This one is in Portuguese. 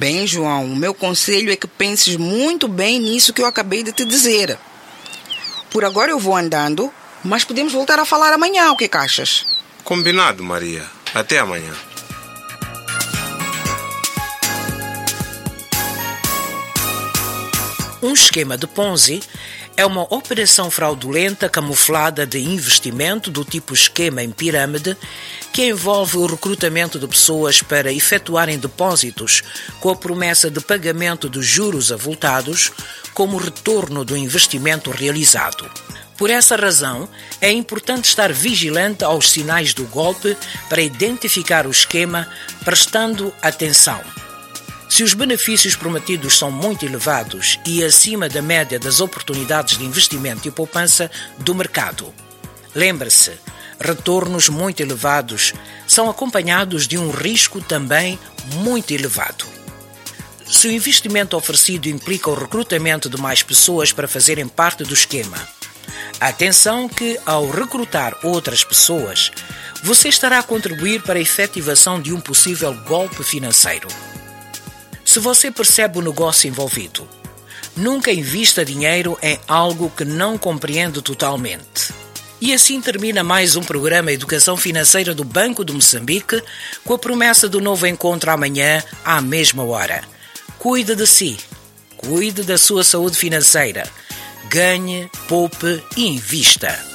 Bem, João, o meu conselho é que penses muito bem nisso que eu acabei de te dizer. Por agora eu vou andando, mas podemos voltar a falar amanhã, o que achas? Combinado, Maria. Até amanhã. Um esquema de Ponzi é uma operação fraudulenta camuflada de investimento do tipo esquema em pirâmide que envolve o recrutamento de pessoas para efetuarem depósitos com a promessa de pagamento de juros avultados como retorno do investimento realizado. Por essa razão, é importante estar vigilante aos sinais do golpe para identificar o esquema, prestando atenção. Se os benefícios prometidos são muito elevados e acima da média das oportunidades de investimento e poupança do mercado, lembre-se, retornos muito elevados são acompanhados de um risco também muito elevado. Se o investimento oferecido implica o recrutamento de mais pessoas para fazerem parte do esquema, atenção que, ao recrutar outras pessoas, você estará a contribuir para a efetivação de um possível golpe financeiro. Se você percebe o negócio envolvido, nunca invista dinheiro em algo que não compreende totalmente. E assim termina mais um programa Educação Financeira do Banco de Moçambique, com a promessa do novo encontro amanhã, à mesma hora. Cuide de si, cuide da sua saúde financeira, ganhe, poupe e invista.